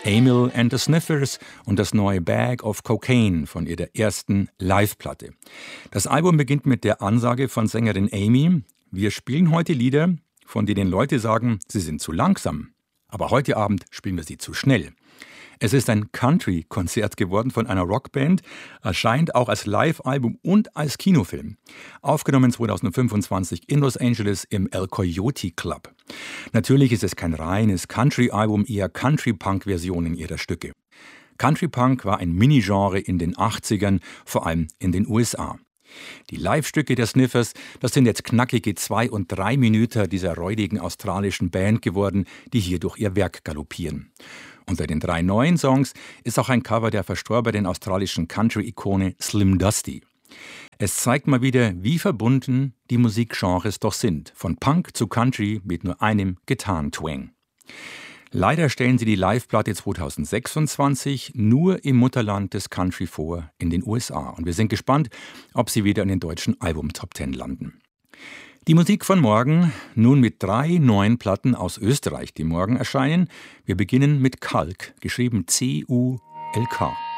Emil and the Sniffers und das neue Bag of Cocaine von ihrer ersten Live-Platte. Das Album beginnt mit der Ansage von Sängerin Amy: Wir spielen heute Lieder, von denen Leute sagen, sie sind zu langsam. Aber heute Abend spielen wir sie zu schnell. Es ist ein Country-Konzert geworden von einer Rockband, erscheint auch als Live-Album und als Kinofilm. Aufgenommen 2025 in Los Angeles im El Coyote Club. Natürlich ist es kein reines Country-Album, eher Country-Punk-Versionen ihrer Stücke. Country-Punk war ein Mini-Genre in den 80ern, vor allem in den USA. Die Live-Stücke der Sniffers, das sind jetzt knackige 2 und 3 Minuten dieser räudigen australischen Band geworden, die hier durch ihr Werk galoppieren. Unter den 3 neuen Songs ist auch ein Cover der verstorbenen australischen Country-Ikone Slim Dusty. Es zeigt mal wieder, wie verbunden die Musikgenres doch sind, von Punk zu Country mit nur einem Gitarrentwang. Leider stellen sie die Live-Platte 2026 nur im Mutterland des Country vor, in den USA. Und wir sind gespannt, ob sie wieder in den deutschen Album-Top 10 landen. Die Musik von morgen, nun mit 3 neuen Platten aus Österreich, die morgen erscheinen. Wir beginnen mit Kalk, geschrieben C-U-L-K.